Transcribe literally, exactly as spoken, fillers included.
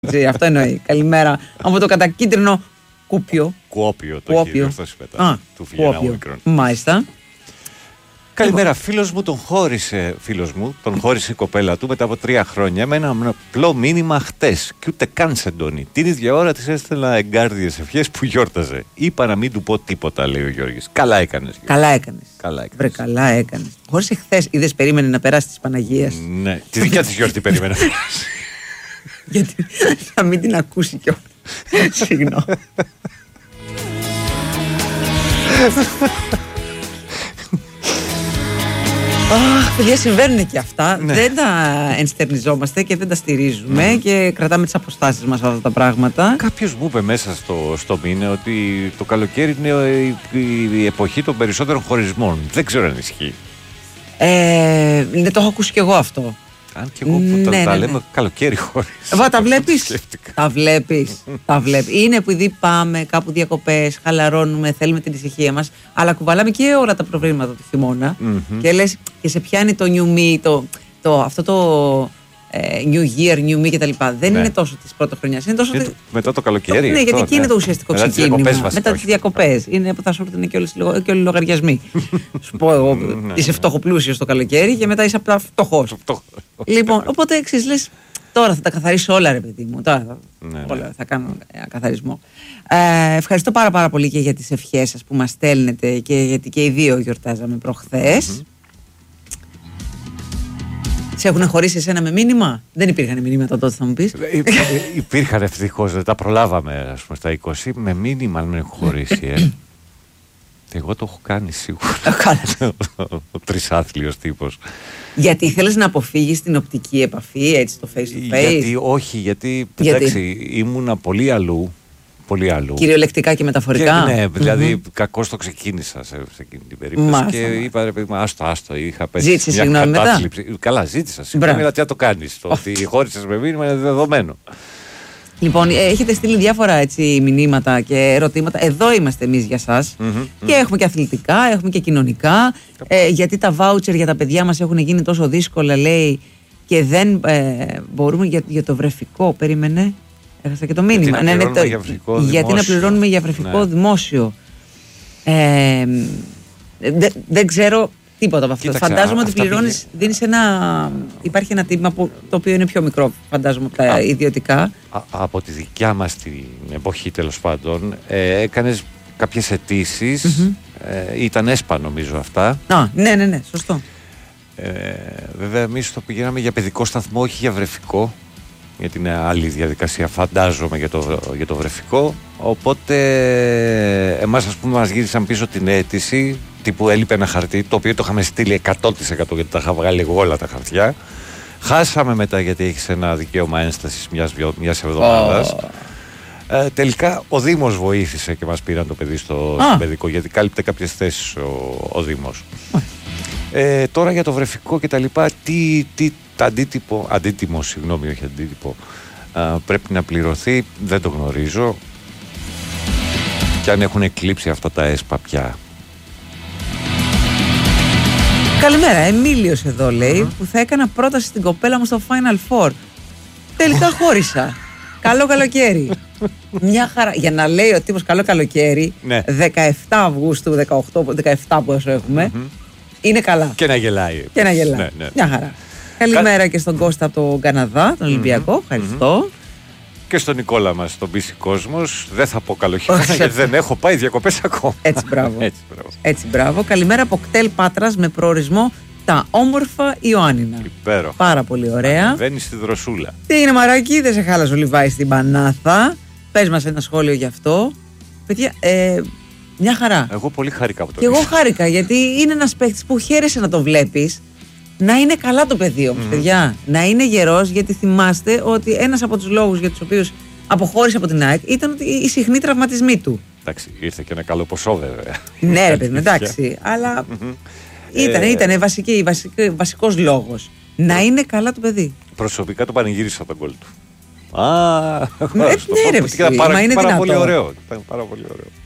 Αυτό εννοεί. Καλημέρα από το κατακίτρινο Κούπιο. Κουόπιο, το έχει διορθώσει μετά. Του φύγει ένα όμικρον. Μάλιστα. Καλημέρα, φίλος μου τον χώρισε, φίλος μου, τον χώρισε η κοπέλα του μετά από τρία χρόνια με ένα απλό μήνυμα χτες. Και ούτε καν σεντόνι. Την ίδια ώρα της έστελνα εγκάρδιες ευχές που γιόρταζε. Είπα να μην του πω τίποτα, λέει ο Γιώργης. Καλά έκανες. Καλά έκανες. Καλά έκανες. Βρε, καλά έκανες. Χώρισε χθες, είδες, περίμενε να περάσει της Παναγίας. Ναι, τη δικιά της γιορτή περίμενε. Γιατί θα μην την ακούσει κιόλας. Συγγνώμη. Αχ, παιδιά, συμβαίνουν και αυτά. Ναι. Δεν τα ενστερνιζόμαστε και δεν τα στηρίζουμε mm. και κρατάμε τις αποστάσεις μας αυτά τα πράγματα. Κάποιος μου είπε μέσα στο, στο μήνα ότι το καλοκαίρι είναι η, η εποχή των περισσότερων χωρισμών. Δεν ξέρω αν ισχύει. Ε, ναι, το έχω ακούσει κι εγώ αυτό. Αν και εγώ που ναι, τα, ναι, τα λέμε ναι. καλοκαίρι χωρίς. Βα, τα βλέπεις. Τα βλέπεις. τα βλέπεις. Είναι επειδή πάμε κάπου διακοπές, χαλαρώνουμε, θέλουμε την ησυχία μας, αλλά κουβαλάμε και όλα τα προβλήματα του χειμώνα. Mm-hmm. Και λες, και σε πιάνει το new me, το, το, αυτό το ε, new year, new me κτλ. Δεν ναι. είναι τόσο της πρώτης χρονιάς. Είναι τόσο. Είναι το, μετά το καλοκαίρι. Το, ναι, γιατί εκεί ναι. είναι το ουσιαστικό ξεκίνημα. Μετά τις διακοπές. Ναι. Είναι που θα σου έρθουν και όλοι οι λογαριασμοί. Σου πω εγώ, είσαι φτωχοπλούσιος το καλοκαίρι και μετά είσαι απλά φτωχός. Λοιπόν, οπότε εξής λες, τώρα θα τα καθαρίσω όλα, ρε παιδί μου. Τώρα θα, ναι, όλα, ναι. θα κάνω ένα καθαρισμό. Ε, ευχαριστώ πάρα πάρα πολύ και για τις ευχές σας που μας στέλνετε και γιατί και οι δύο γιορτάζαμε προχθές. Mm-hmm. Σε έχουν χωρίσει εσένα με μήνυμα? Δεν υπήρχαν μηνύματα τότε, θα μου πεις. Υπήρχαν ευτυχώς, δεν τα προλάβαμε ας πούμε, στα είκοσι. Με μήνυμα με έχουν χωρίσει. Ε. Εγώ το έχω κάνει σίγουρα. Ο τρισάθλιος τύπος. Γιατί ήθελες να αποφύγεις την οπτική επαφή, έτσι, το face to face? Γιατί όχι, γιατί, γιατί? Εντάξει, ήμουνα πολύ αλλού. Πολύ αλλού. Κυριολεκτικά και μεταφορικά. Και, ναι, δηλαδή mm-hmm. κακώς το ξεκίνησα σε, σε εκείνη την περίπτωση. Μάλιστα. Και είπα ρε παιδί μου, άστο, άστο. Είχα πέσει. Ζήτησες συγγνώμη μετά? Καλά, ζήτησα. Συγγνώμη, αλλά τι να το κάνεις. Το ότι χώρισες με μήνυμα είναι δεδομένο. Λοιπόν, έχετε στείλει διάφορα έτσι, μηνύματα και ερωτήματα. Εδώ είμαστε εμείς για σας. Mm-hmm, και mm-hmm. έχουμε και αθλητικά, έχουμε και κοινωνικά. Ε, γιατί τα βάουτσερ για τα παιδιά μας έχουν γίνει τόσο δύσκολα, λέει, και δεν ε, μπορούμε για, για το βρεφικό. Περίμενε. Έχασα και το μήνυμα. Γιατί να ναι, πληρώνουμε, ναι, για, βρεφικό γιατί να πληρώνουμε για βρεφικό ναι. δημόσιο. Ε, δεν, δεν ξέρω τίποτα από αυτό. Κοίταξε, φαντάζομαι α, ότι πληρώνεις, πήγε... δίνεις ένα. Υπάρχει ένα τίμημα που, το οποίο είναι πιο μικρό, φαντάζομαι, από τα α, ιδιωτικά. Α, από τη δικιά μας την εποχή, τέλος πάντων, ε, έκανες κάποιες αιτήσεις. Mm-hmm. Ε, ήταν έσπα, νομίζω αυτά. Α, ναι, ναι, ναι, σωστό. Ε, βέβαια, εμείς το πηγαίναμε για παιδικό σταθμό, όχι για βρεφικό. Γιατί είναι άλλη διαδικασία, φαντάζομαι, για το, για το βρεφικό. Οπότε, εμάς, ας πούμε, μας γύρισαν πίσω την αίτηση. Τύπου έλειπε ένα χαρτί, το οποίο το είχαμε στείλει εκατό τοις εκατό γιατί τα είχα βγάλει εγώ όλα τα χαρτιά. Χάσαμε μετά γιατί έχεις ένα δικαίωμα ένστασης μιας, μιας εβδομάδας. Oh. Ε, τελικά ο Δήμος βοήθησε και μας πήραν το παιδί στο, ah. στο παιδικό, γιατί κάλυπτε κάποιες θέσεις ο, ο Δήμος. Oh. Ε, τώρα για το βρεφικό και τα λοιπά, τι, τι αντίτυπο, αντίτιμο, συγγνώμη, όχι αντίτυπο, α, πρέπει να πληρωθεί, δεν το γνωρίζω. Και αν έχουν εκλείψει αυτά τα έσπα πια. Καλημέρα, Εμίλιος εδώ λέει, uh-huh. που θα έκανα πρόταση στην κοπέλα μου στο Final Four. Τελικά χώρισα. Καλό καλοκαίρι. Μια χαρά. Για να λέει ο τύπος καλό καλοκαίρι, ναι. δεκαεφτά Αυγούστου, δεκαοκτώ, δεκαεφτά που όσο έχουμε, uh-huh. είναι καλά. Και να γελάει. Και να γελάει. Ναι, ναι. Μια χαρά. Καλημέρα Κα... και στον Κώστα από τον Καναδά, τον Ολυμπιακό. Mm-hmm. Ευχαριστώ. Mm-hmm. Και στον Νικόλα μας, τον Πίση Κόσμος. Δεν θα πω καλοχειμώνα γιατί δεν έχω πάει διακοπές ακόμα. Έτσι, μπράβο. Έτσι, μπράβο. Έτσι, μπράβο. Καλημέρα από κτέλ Πάτρας με προορισμό τα όμορφα Ιωάννινα. Υπέροχα. Πάρα πολύ ωραία. Βαίνει στη δροσούλα. Τι είναι, μαράκι, δεν σε χάλασε ο Λιβάης στην Πανάθα. Πες μας ένα σχόλιο γι' αυτό. Παιδιά, ε, μια χαρά. Εγώ πολύ χάρηκα από το Και εγώ χάρηκα γιατί είναι ένας παίκτης που χαίρεσαι να το βλέπεις. Να είναι καλά το παιδί όμως, mm. παιδιά. Να είναι γερός, γιατί θυμάστε ότι ένας από τους λόγους για τους οποίους αποχώρησε από την ΑΕΚ ήταν ότι οι συχνοί τραυματισμοί του. Εντάξει, ήρθε και ένα καλό ποσό βέβαια. Ναι, ρε παιδί, εντάξει. Αλλά ήταν, ήταν βασική, βασική, βασικός λόγος. Να είναι καλά το παιδί. Προσωπικά το πανηγύρισα τον γκολ του. Α, ναι, ρε παιδί, ήταν πάρα, πάρα πολύ ωραίο. Ήταν πάρα πολύ ωραίο.